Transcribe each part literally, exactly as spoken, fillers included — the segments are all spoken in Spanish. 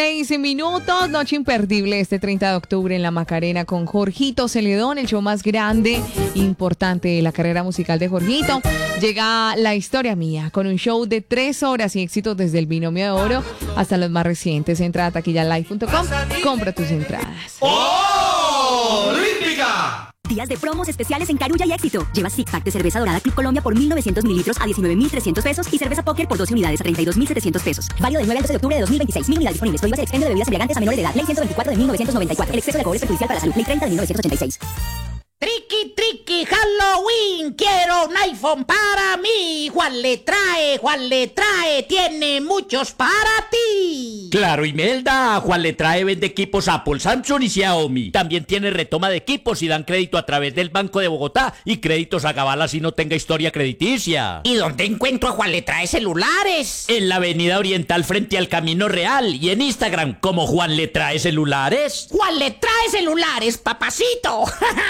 Seis minutos, noche imperdible este treinta de octubre en La Macarena con Jorgito Celedón, el show más grande, importante de la carrera musical de Jorgito. Llega La Historia Mía con un show de tres horas y éxitos desde el Binomio de Oro hasta los más recientes. Entra a taquilla live punto com, compra tus entradas. ¡Oh! ¡Olímpica! Días de promos especiales en Carulla y Éxito. Lleva six pack de cerveza dorada Club Colombia por mil novecientos mililitros a diecinueve mil trescientos pesos y cerveza Póker por doce unidades a treinta y dos mil setecientos pesos. Válido del nueve al doce de octubre de dos mil veintiséis. Mil unidades disponibles. Prohíbas el expendio de bebidas embriagantes a menores de edad. Ley ciento veinticuatro de mil novecientos noventa y cuatro. El exceso de alcohol es perjudicial para la salud. Ley treinta de mil novecientos ochenta y seis. Triqui, triqui, Halloween, quiero un iPhone para mí. Juan le trae, Juan le trae, tiene muchos para ti. Claro, Imelda, Juan le trae vende equipos Apple, Samsung y Xiaomi. También tiene retoma de equipos y dan crédito a través del Banco de Bogotá y créditos a Gabala si no tenga historia crediticia. ¿Y dónde encuentro a Juan le trae celulares? En la avenida Oriental frente al Camino Real y en Instagram como Juan le trae celulares. Juan le trae celulares, papacito.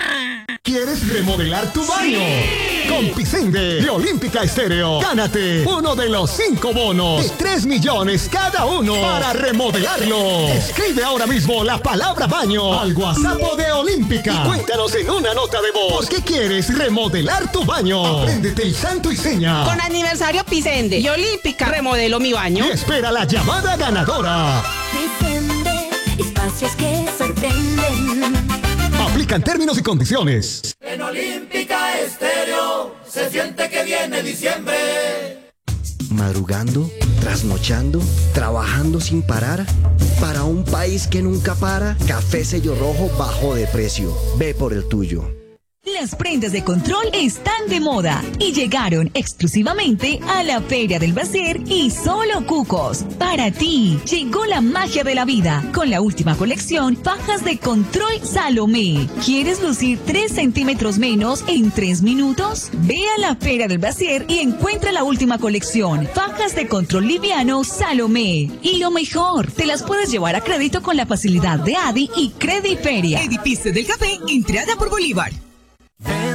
¿Quieres remodelar tu baño? ¡Sí! Con Pisende de Olímpica Estéreo, gánate uno de los cinco bonos de tres millones cada uno para remodelarlo. Escribe ahora mismo la palabra baño al WhatsApp de Olímpica y cuéntanos en una nota de voz por qué quieres remodelar tu baño. Apréndete el santo y seña. Con aniversario Pisende y Olímpica, remodelo mi baño. Y espera la llamada ganadora. Pisende, espacios que sorprenden. Aplican términos y condiciones. En Olímpica Estéreo se siente que viene diciembre. Madrugando, trasnochando, trabajando sin parar. Para un país que nunca para, Café Sello Rojo bajó de precio. Ve por el tuyo. Las prendas de control están de moda y llegaron exclusivamente a la Feria del Bacier y Solo Cucos. Para ti, llegó la magia de la vida con la última colección fajas de control Salomé. ¿Quieres lucir tres centímetros menos en tres minutos? Ve a la Feria del Bacier y encuentra la última colección fajas de control liviano Salomé. Y lo mejor, te las puedes llevar a crédito con la facilidad de Adi y Crediferia. Edificio del Café, entrada por Bolívar.